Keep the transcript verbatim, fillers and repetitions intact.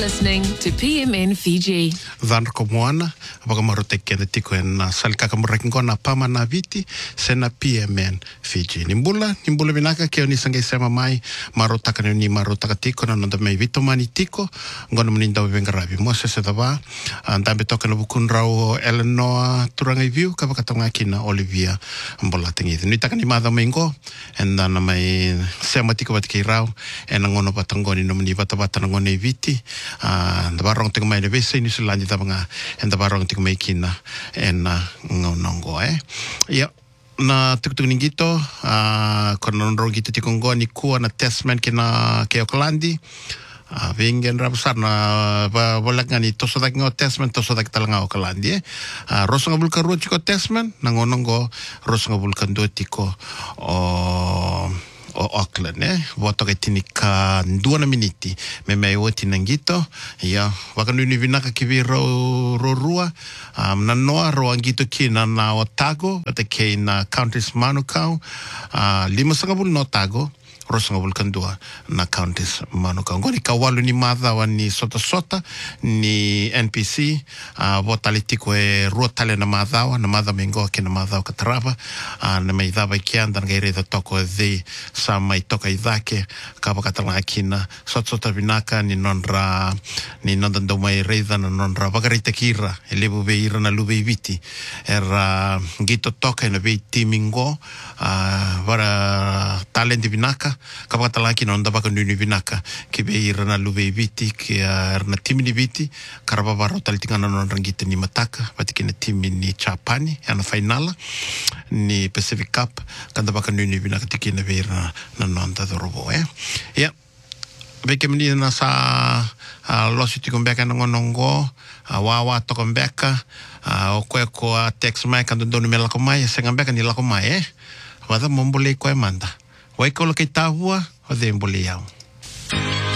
listening to P M N Fiji. Dhan ko moana, apaga marote kenda tiko en salikaka murakingo na pama na viti, sena P M N Fiji. Nimbula, nimbula vinaka keo ni sangai sema mai, marotaka ni marotaka tiko na nonda mai vito mani tiko, ngona mninda wengarabi. Mose se dava, ndambe toka na bukun rau Eleanor Turangai View, kapakatonga kina Olivia mbola tingithi. Nitaka ni madha maingo, en dana mai sema tiko batiki rau, en ngono patangoni no mni bata bata ngone viti, nda barong tiko mai vese ni sulandi tabanga, en da barong tiko mai kina, en ngonongo eh. Ya. Na tukutuk ni gito, uh, kono nro gito tikongo ni kuwa na testament kina ke Aucklandi. Uh, Vingen rabusar na uh, bolak nga ni tosodak nga testament, tosodak talanga Aucklandi eh. Uh, Rosa nga bulkan ruo tiko testament, nangonongo rosa nga bulkan do tiko o... o Auckland eh voto ke tinika dua na miniti me me o tinangito ya wakanuni vinaka kivi ro ro rua um, na noa ro angito kina na Otago ate ke na Counties Manukau uh, lima sangabul no Otago rosangabul kandua na Counties Manukau ngoni kawalu ni madha wa ni sota sota ni N P C uh, votali tiko e ruotale na madha wa na madha mengo ke na madha wa katarava uh, na mai dhava ikianda nga ire toko e dhi sa mai toka i dhake kapa katalanga kina sota sota vinaka ni nonra ni nondando mai reidha na nonra wakarita kira e lebu be ira na lube i viti era ngito toka ina vei timingo uh, vara talenti vinaka kapa katalanga kina onda baka nuni vinaka ki be ira na lube i viti ki uh, na timi ni viti karaba varo talitingana nonra ngita ni mataka pati kina timi ni Chapani ana finala ni Pacific Cup kanda baka nuni vinaka tiki na be ira na nonda do robo eh ya beke mini na sa uh, losi tikumbeka na ngonongo uh, wawa tokombeka uh, okoe ko text mai kando donu me lako mai sengambeka ni lako mai eh wada mombole ko e manda waiko lo ke tahua o de mbole yao